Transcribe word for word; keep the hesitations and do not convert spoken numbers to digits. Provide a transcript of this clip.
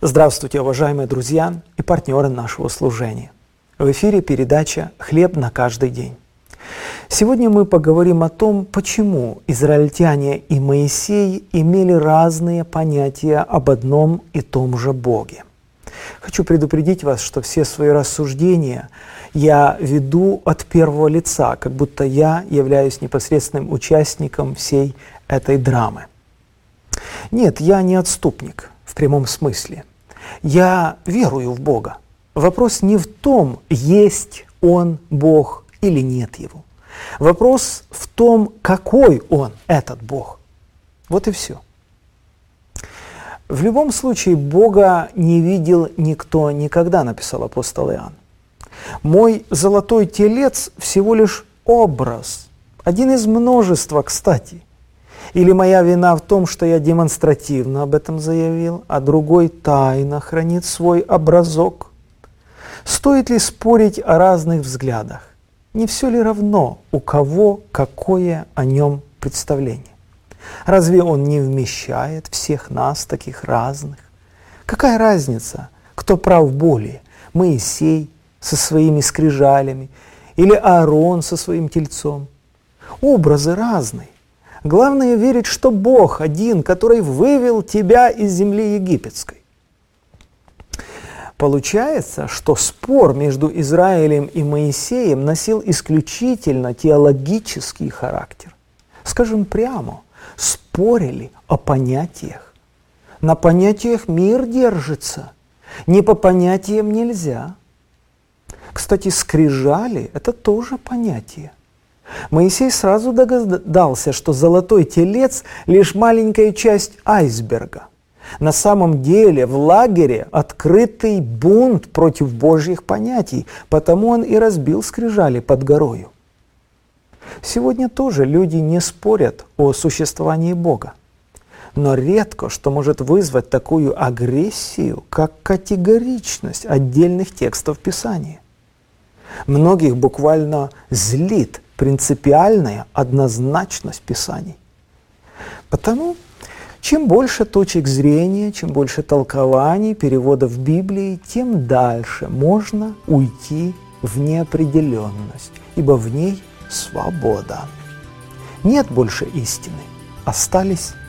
Здравствуйте, уважаемые друзья и партнеры нашего служения. В эфире передача «Хлеб на каждый день». Сегодня мы поговорим о том, почему израильтяне и Моисей имели разные понятия об одном и том же Боге. Хочу предупредить вас, что все свои рассуждения я веду от первого лица, как будто я являюсь непосредственным участником всей этой драмы. Нет, я не отступник в прямом смысле. Я верую в Бога. Вопрос не в том, есть Он Бог или нет Его. Вопрос в том, какой Он, этот Бог. Вот и все. В любом случае, Бога не видел никто никогда, написал апостол Иоанн. Мой золотой телец всего лишь образ, один из множества, кстати. Или моя вина в том, что я демонстративно об этом заявил, а другой тайно хранит свой образок? Стоит ли спорить о разных взглядах? Не все ли равно, у кого какое о нем представление? Разве он не вмещает всех нас, таких разных? Какая разница, кто прав более? Моисей со своими скрижалями или Аарон со своим тельцом? Образы разные. Главное верить, что Бог один, который вывел тебя из земли египетской. Получается, что спор между Израилем и Моисеем носил исключительно теологический характер. Скажем прямо, спорили о понятиях. На понятиях мир держится, не по понятиям нельзя. Кстати, скрижали – это тоже понятие. Моисей сразу догадался, что золотой телец – лишь маленькая часть айсберга. На самом деле в лагере открытый бунт против Божьих понятий, потому он и разбил скрижали под горою. Сегодня тоже люди не спорят о существовании Бога. Но редко что может вызвать такую агрессию, как категоричность отдельных текстов Писания. Многих буквально злит принципиальная однозначность Писаний. Потому чем больше точек зрения, чем больше толкований, переводов Библии, тем дальше можно уйти в неопределенность, ибо в ней свобода. Нет больше истины, остались